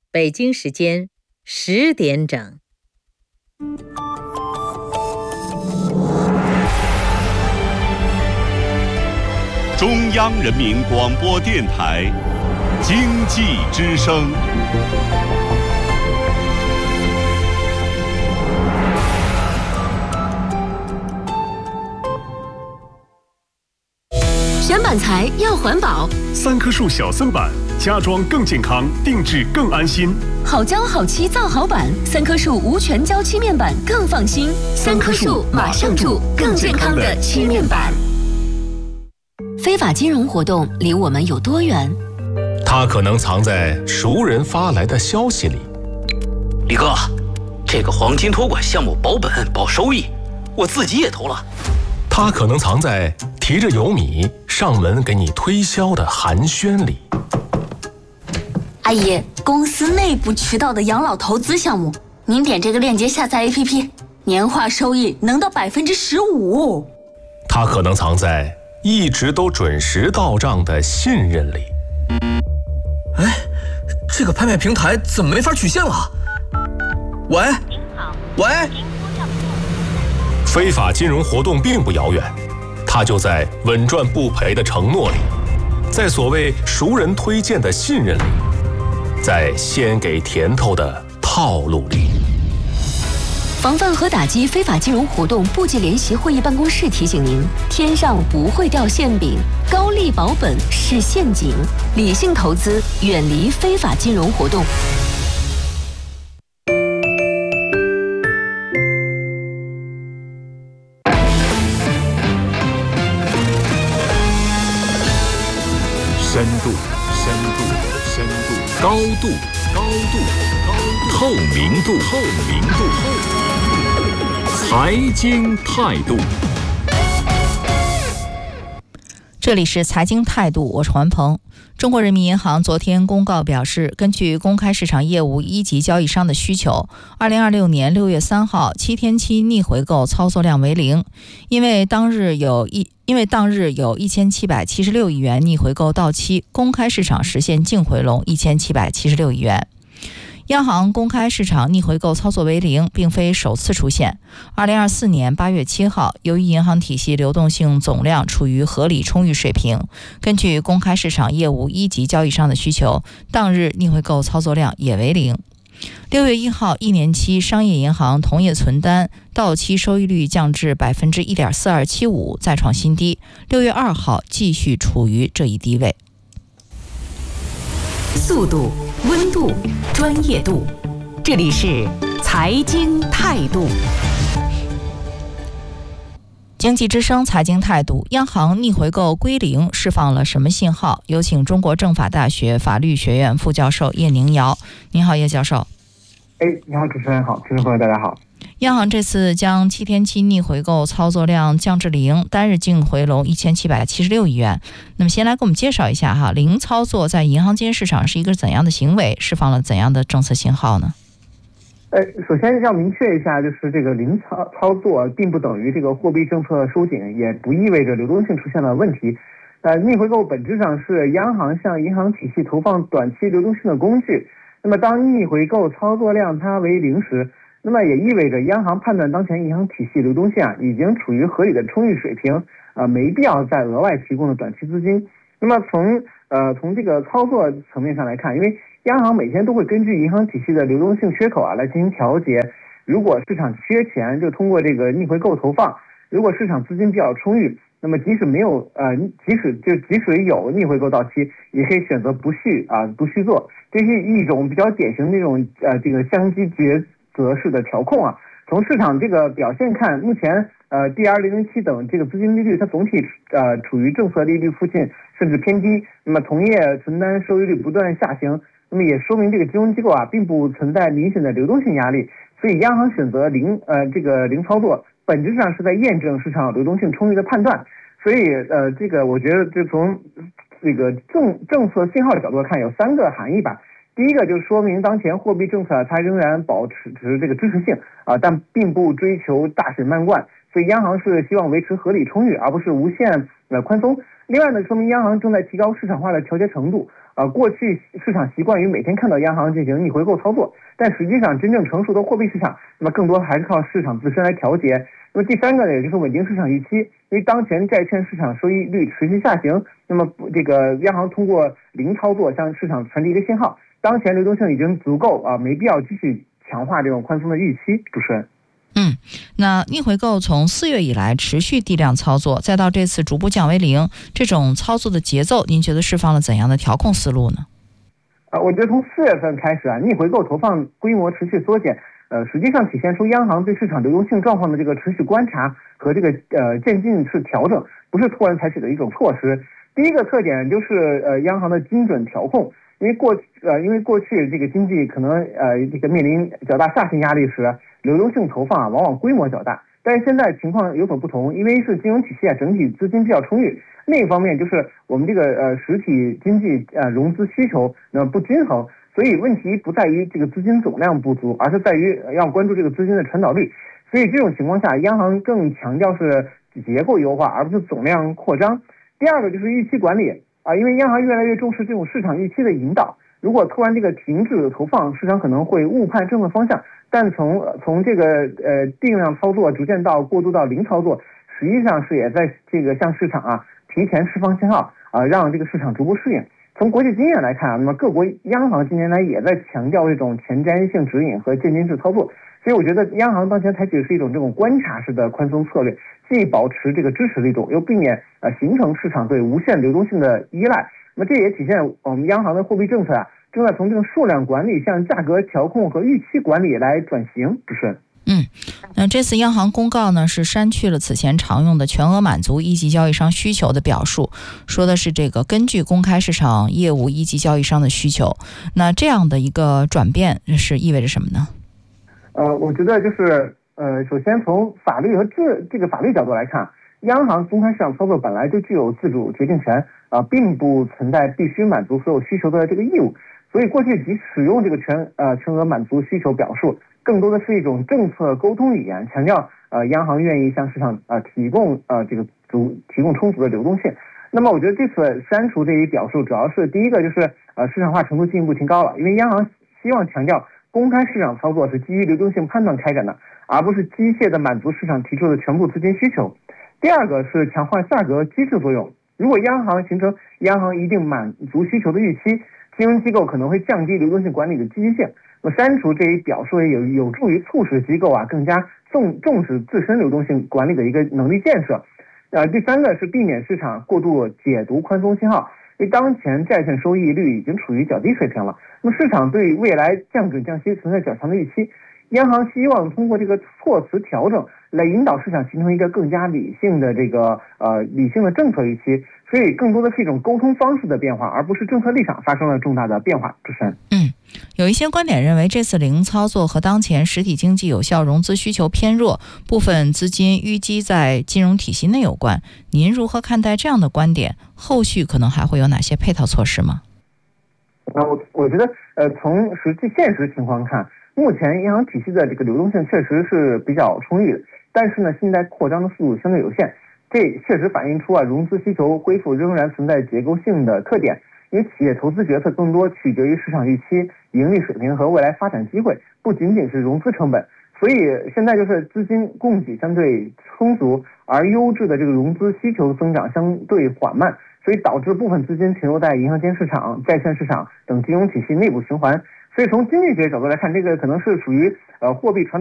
北京时间10点整。 中央人民广播电台经济之声。 选板材要环保 ，3棵树小森板，家装更健康，定制更安心。 好胶好漆造好板，3棵树无全胶漆面板更放心。3棵树马上住更健康的漆面板。非法金融活动离我们有多远？ 它可能藏在熟人发来的消息里。 李哥，这个黄金托管项目保本保收益，我自己也投了。 它可能藏在提着油米上门给你推销的寒暄里。 阿姨，公司内部渠道的养老投资项目，您点这个链接下载 APP， 年化收益能到15%。 它可能藏在一直都准时到账的信任里。 哎，这个拍卖平台怎么没法取现了？喂，您好，喂。 非法金融活动并不遥远，它就在稳赚不赔的承诺里，在所谓熟人推荐的信任里，在先给甜头的套路里。 防范和打击非法金融活动部级联席会议办公室提醒您：天上不会掉馅饼，高利保本是陷阱，理性投资，远离非法金融活动。 深度，深度，深度，高度，高度，高度，透明度，透明度，财经态度。 这里是财经态度，我是环鹏。中国人民银行昨天公告表示，根据公开市场业务一级交易商的需求，2026年6月3号7天期逆回购操作量为0，因为当日有1776亿元逆回购到期，公开市场实现净回笼1776亿元。央行公开市场逆回购操作为0，并非首次出现。2024年8月7号，由于银行体系流动性总量处于合理充裕水平，根据公开市场业务一级交易商的需求，当日逆回购操作量也为0。6月1号，1年期商业银行同业存单到期收益率降至 1.4275%， 再创新低。6月2号继续处于这一低位。 速度、温度、专业度，这里是财经态度。 经济之声财经态度，央行逆回购归0释放了什么信号？有请中国政法大学法律学院副教授叶宁尧。您好，叶教授。 你好，主持人好，听众朋友大家好。 央行这次将7天期逆回购操作量降至0，单日净回笼1776亿元。那么先来给我们介绍一下0操作在银行间市场是一个怎样的行为，释放了怎样的政策信号呢？ 首先要明确一下，就是这个0操作并不等于这个货币政策收紧，也不意味着流动性出现了问题。逆回购本质上是央行向银行体系投放短期流动性的工具。那么当逆回购操作量它为0时，那么也意味着央行判断当前银行体系流动性已经处于合理的充裕水平，没必要再额外提供的短期资金。那么从这个操作层面上来看，因为央行每天都会根据银行体系的流动性缺口来进行调节。如果市场缺钱，就通过这个逆回购投放；如果市场资金比较充裕，那么即使有逆回购到期，也可以选择不续做。这是一种比较典型的这种这个相机抉择式的调控啊。从市场这个表现看，目前DR007等这个资金利率它总体处于政策利率附近，甚至偏低。那么同业存单收益率不断下行，那么也说明这个金融机构并不存在明显的流动性压力。所以央行选择零操作，本质上是在验证市场流动性充裕的判断。所以这个我觉得就从这个政策信号的角度看，有3个含义吧。第一个就是说明当前货币政策它仍然保持这个支持性但并不追求大水漫灌，所以央行是希望维持合理充裕，而不是无限宽松。 另外呢，说明央行正在提高市场化的调节程度。过去市场习惯于每天看到央行进行逆回购操作，但实际上真正成熟的货币市场，那么更多还是靠市场自身来调节。那么第三个呢，也就是稳定市场预期，因为当前债券市场收益率持续下行，那么这个央行通过零操作向市场传递一个信号，当前流动性已经足够没必要继续强化这种宽松的预期。主持人。 那逆回购从4月以来持续地量操作，再到这次逐步降为0，这种操作的节奏，您觉得释放了怎样的调控思路呢？ 我觉得从4月份开始逆回购投放规模持续缩减，实际上体现出央行对市场流动性状况的这个持续观察和这个渐进式调整，不是突然采取的一种措施。第一个特点就是央行的精准调控，因为过去这个经济可能这个面临较大下行压力时，流动性投放往往规模较大，但是现在情况有所不同，因为是金融体系整体资金比较充裕。另一方面就是我们这个实体经济融资需求不均衡，所以问题不在于这个资金总量不足，而是在于要关注这个资金的传导率。所以这种情况下，央行更强调是结构优化，而不是总量扩张。第二个就是预期管理因为央行越来越重视这种市场预期的引导，如果突然这个停止投放，市场可能会误判政策方向。但从这个定量操作逐渐到过渡到零操作，实际上是也在这个向市场提前释放信号让这个市场逐步适应。从国际经验来看那么各国央行近年来也在强调这种前瞻性指引和渐进式操作，所以我觉得央行当前采取的是一种这种观察式的宽松策略，既保持这个支持力度，又避免形成市场对无限流动性的依赖。那么这也体现我们央行的货币政策正在从这个数量管理向价格调控和预期管理来转型。主持人。 那这次央行公告呢是删去了此前常用的全额满足一级交易商需求的表述，说的是这个根据公开市场业务一级交易商的需求。那这样的一个转变是意味着什么呢？ 我觉得就是首先从法律和这个法律角度来看，央行公开市场操作本来就具有自主决定权并不存在必须满足所有需求的这个义务，所以过去即使用这个全额满足需求表述，更多的是一种政策沟通语言，强调央行愿意向市场提供充足的流动性。那么我觉得这次删除这一表述，主要是第一个就是市场化程度进一步提高了，因为央行希望强调公开市场操作是基于流动性判断开展的，而不是机械的满足市场提出的全部资金需求。第二个是强化价格机制作用，如果央行形成央行一定满足需求的预期，金融机构可能会降低流动性管理的积极性。那么删除这一表述也有助于促使机构更加重视自身流动性管理的一个能力建设。第三个是避免市场过度解读宽松信号，因为当前债券收益率已经处于较低水平了，那么市场对未来降准降息存在较强的预期，央行希望通过这个措辞调整来引导市场形成一个更加理性的政策预期，所以更多的是一种沟通方式的变化，而不是政策立场发生了重大的变化。主持人。 有一些观点认为，这次零操作和当前实体经济有效融资需求偏弱，部分资金淤积在金融体系内有关。您如何看待这样的观点？后续可能还会有哪些配套措施吗？ 我觉得从现实情况看，目前银行体系的这个流动性确实是比较充裕的，但是呢，信贷扩张的速度相对有限，这确实反映出融资需求恢复仍然存在结构性的特点。因为企业投资决策更多取决于市场预期、盈利水平和未来发展机会，不仅仅是融资成本。所以现在就是资金供给相对充足，而优质的这个融资需求增长相对缓慢，所以导致部分资金停留在银行间市场、债券市场等金融体系内部循环。所以从经济学角度来看，这个可能是属于货币传导